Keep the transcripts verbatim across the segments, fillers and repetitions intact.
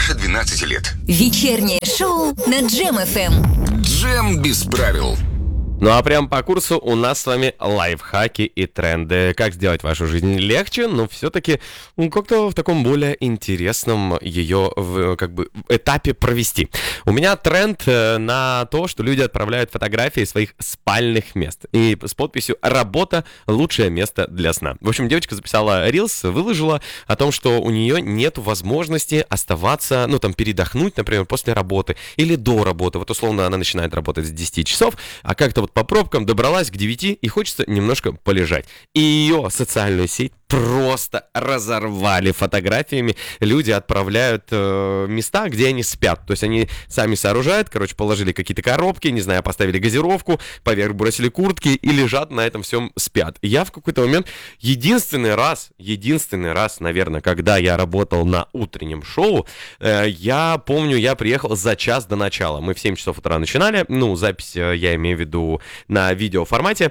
старше двенадцати лет. Вечернее шоу на Джем эф эм. Джем без правил. Ну а прямо по курсу у нас с вами лайфхаки и тренды. Как сделать вашу жизнь легче, но все-таки ну, как-то в таком более интересном ее в, как бы, этапе провести. У меня тренд на то, что люди отправляют фотографии своих спальных мест. И с подписью «Работа – лучшее место для сна». В общем, девочка записала рилс, выложила о том, что у нее нет возможности оставаться, ну там передохнуть, например, после работы или до работы. Вот условно она начинает работать с десяти часов, а как-то вот по пробкам добралась к девяти и хочется немножко полежать. И ее социальную сеть просто разорвали фотографиями. Люди отправляют э, места, где они спят. То есть они сами сооружают, короче, положили какие-то коробки, не знаю, поставили газировку, поверх бросили куртки и лежат на этом всем спят. Я в какой-то момент, единственный раз, единственный раз, наверное, когда я работал на утреннем шоу, э, я помню, я приехал за час до начала. Мы в семь часов утра начинали, ну, запись э, я имею в виду на видеоформате,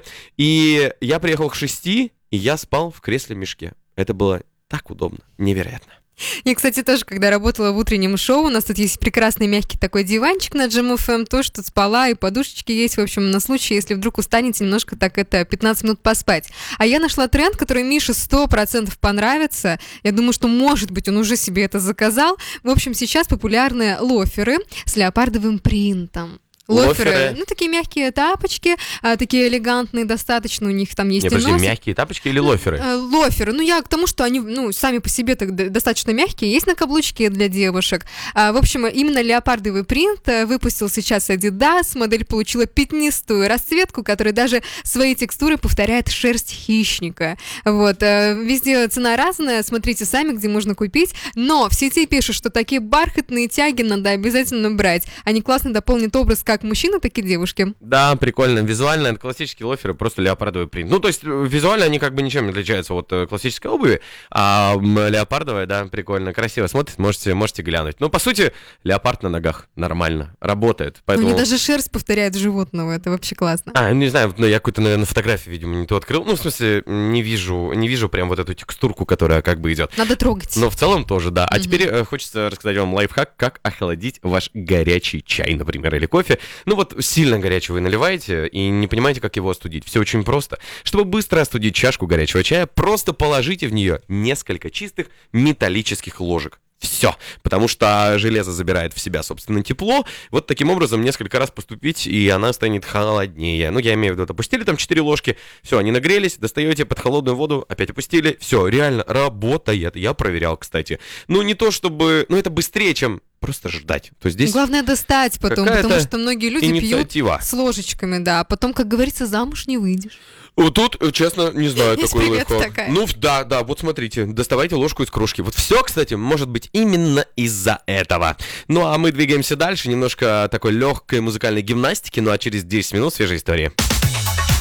и я приехал к шести, и я спал в кресле-мешке. Это было так удобно, невероятно. Я, кстати, тоже, когда работала в утреннем шоу, у нас тут есть прекрасный мягкий такой диванчик на Джем эф эм, тоже тут спала, и подушечки есть, в общем, на случай, если вдруг устанете немножко так это пятнадцать минут поспать. А я нашла тренд, который Мише сто процентов понравится. Я думаю, что, может быть, он уже себе это заказал. В общем, сейчас популярны лоферы с леопардовым принтом. Лоферы, Лоферы. ну, такие мягкие тапочки, а, такие элегантные достаточно, у них там есть Не, и подожди, носик. мягкие тапочки или лоферы? Э, Лоферы. Ну, я к тому, что они, ну, сами по себе так д- достаточно мягкие. Есть на каблучке для девушек. А, в общем, именно леопардовый принт э, выпустил сейчас Adidas. Модель получила пятнистую расцветку, которая даже своей текстурой повторяет шерсть хищника. Вот. э, Везде цена разная. Смотрите сами, где можно купить. Но в сети пишут, что такие бархатные тяги надо обязательно брать. Они классно дополнят образ как мужчины, так и девушки. Да, прикольно. Визуально это классические лоферы, просто леопардовый принт. Ну, то есть визуально они как бы ничем не отличаются от э, классической обуви, а м, леопардовая, да, прикольно, красиво смотрит, можете, можете глянуть. Ну, по сути, леопард на ногах нормально, работает. Поэтому... Они даже шерсть повторяют животного, это вообще классно. А, не знаю, ну, я какую-то, наверное, фотографию, видимо, не то открыл. Ну, в смысле, не вижу, не вижу прям вот эту текстурку, которая как бы идет. Надо трогать. Но в целом тоже, да. А Мгм. теперь э, хочется рассказать вам лайфхак, как охладить ваш горячий чай, например, или кофе. Ну вот сильно горячий вы наливаете и не понимаете, как его остудить. Все очень просто. Чтобы быстро остудить чашку горячего чая, просто положите в нее несколько чистых металлических ложек. Все, потому что железо забирает в себя, собственно, тепло. Вот таким образом несколько раз поступить, и она станет холоднее. Ну, я имею в виду, опустили там четыре ложки, все, они нагрелись, достаете под холодную воду, опять опустили, все, реально работает. Я проверял, кстати. Ну, не то чтобы... Ну, это быстрее, чем просто ждать. То есть здесь Главное достать потом, какая-то потому что многие люди инициатива. пьют с ложечками, да, а потом, как говорится, замуж не выйдешь. Вот тут, честно, не знаю Есть такой примета лайфхак. такая. Ну, да, да, вот смотрите, доставайте ложку из кружки. Вот все, кстати, может быть именно из-за этого. Ну, а мы двигаемся дальше, немножко такой легкой музыкальной гимнастики, ну а через десять минут свежей истории.